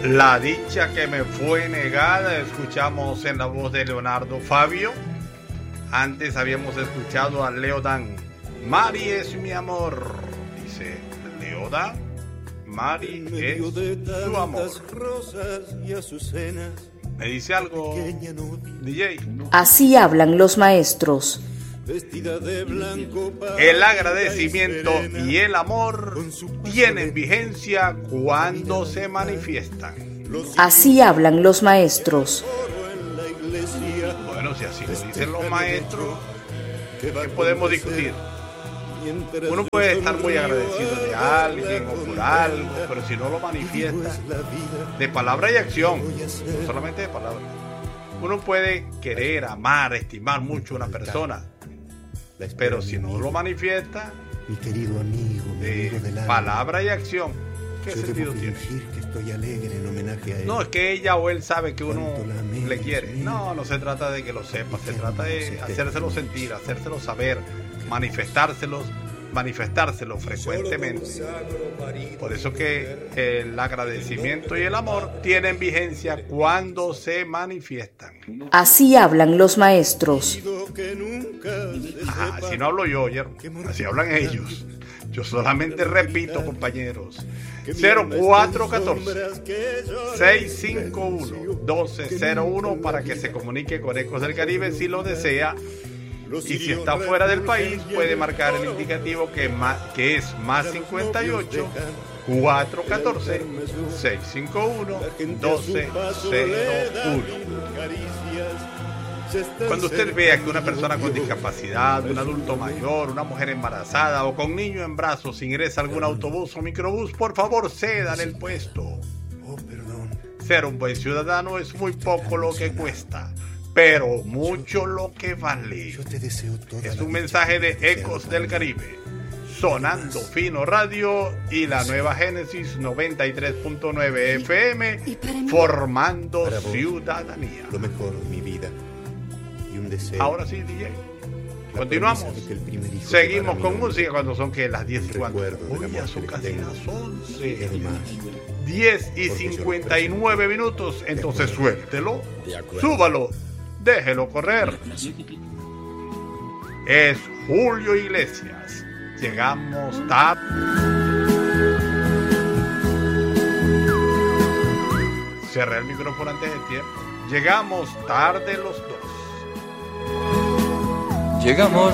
La dicha que me fue negada, escuchamos en la voz de Leonardo Fabio. Antes habíamos escuchado a Leodan. Mari es mi amor, dice Leodan. Mari es su amor. ¿Me dice algo, DJ? Así hablan los maestros. El agradecimiento y el amor tienen vigencia cuando se manifiestan. Así hablan los maestros. Bueno, si así lo dicen los maestros, ¿qué podemos discutir? Uno puede estar muy agradecido de alguien o por algo, pero si no lo manifiesta de palabra y acción, no solamente de palabra. Uno puede querer, amar, estimar mucho a una persona, pero si no lo manifiesta mi querido amigo, de palabra y acción, ¿qué sentido tiene? Que estoy alegre en homenaje a él. No, es que ella o él sabe que uno le quiere. No, no se trata de que lo sepa, se trata de hacérselo sentir, hacérselo saber, manifestárselo frecuentemente. Por eso que el agradecimiento y el amor tienen vigencia cuando se manifiestan. Así hablan los maestros. Así no hablo yo, oye, así hablan ellos. Yo solamente repito, compañeros. 0414-651-1201 para que se comunique con Ecos del Caribe si lo desea. Y si está fuera del país, puede marcar el indicativo que es más 58 414 651 1201. Cuando usted vea que una persona con discapacidad, un adulto mayor, una mujer embarazada o con niño en brazos ingresa a algún autobús o microbús, por favor cédale el puesto. Ser un buen ciudadano es muy poco lo que cuesta, pero mucho lo que vale. Es un mensaje de Ecos del Caribe, sonando fino radio y la nueva Génesis 93.9 FM, formando ciudadanía. Lo mejor, mi vida. Y un deseo. Ahora sí, DJ. Continuamos. Seguimos con música cuando son que las 10 y cuánto. Hoy ya son casi las 11. 10 y 59 minutos. Entonces suéltelo, súbalo, déjelo correr. Es Julio Iglesias. Llegamos tarde. Cerré el micrófono antes del tiempo. Llegamos tarde los dos. Llegamos